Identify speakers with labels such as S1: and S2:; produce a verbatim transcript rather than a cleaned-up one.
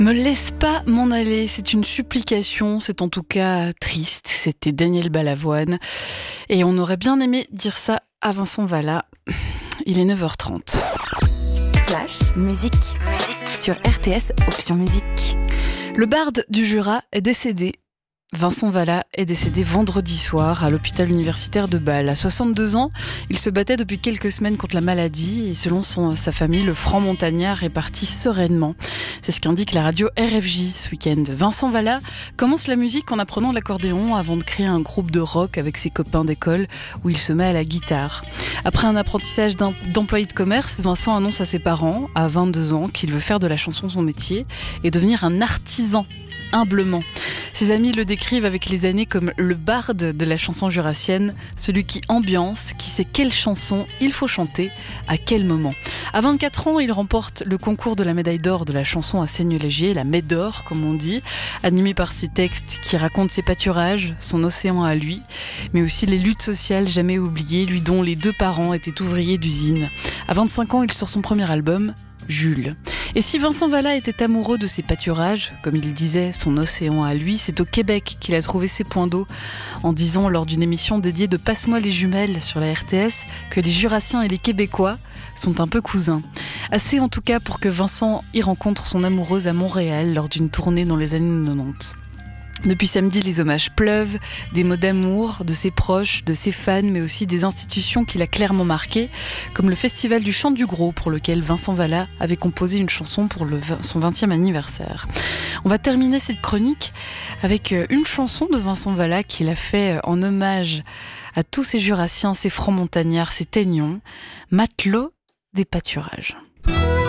S1: Me laisse pas m'en aller, c'est une supplication, c'est en tout cas triste. C'était Daniel Balavoine et on aurait bien aimé dire ça à Vincent Vallat. Il est neuf heures trente.
S2: Flash, musique, musique sur R T S, option musique.
S1: Le barde du Jura est décédé. Vincent Vallat est décédé vendredi soir à l'hôpital universitaire de Bâle. À soixante-deux ans, il se battait depuis quelques semaines contre la maladie et selon son, sa famille, le franc montagnard est parti sereinement. C'est ce qu'indique la radio R F J ce week-end. Vincent Vallat commence la musique en apprenant l'accordéon avant de créer un groupe de rock avec ses copains d'école où il se met à la guitare. Après un apprentissage d'un, d'employé de commerce, Vincent annonce à ses parents, à vingt-deux ans, qu'il veut faire de la chanson son métier et devenir un artisan. Humblement. Ses amis le décrivent avec les années comme le barde de la chanson jurassienne, celui qui ambiance, qui sait quelle chanson il faut chanter, à quel moment. À vingt-quatre ans, il remporte le concours de la médaille d'or de la chanson à Seignelay-Légier, la Médor comme on dit, animé par ses textes qui racontent ses pâturages, son océan à lui, mais aussi les luttes sociales jamais oubliées, lui dont les deux parents étaient ouvriers d'usine. À vingt-cinq ans, il sort son premier album, Jules. Et si Vincent Vallat était amoureux de ses pâturages, comme il disait, son océan à lui, c'est au Québec qu'il a trouvé ses points d'eau, en disant lors d'une émission dédiée de Passe-moi les jumelles sur la R T S que les Jurassiens et les Québécois sont un peu cousins. Assez en tout cas pour que Vincent y rencontre son amoureuse à Montréal lors d'une tournée dans les années quatre-vingt-dix. Depuis samedi, les hommages pleuvent, des mots d'amour de ses proches, de ses fans, mais aussi des institutions qu'il a clairement marquées, comme le Festival du Chant du Gros, pour lequel Vincent Vallat avait composé une chanson pour le, son vingtième anniversaire. On va terminer cette chronique avec une chanson de Vincent Vallat qu'il a fait en hommage à tous ces Jurassiens, ces francs montagnards, ces teignons, matelots des pâturages.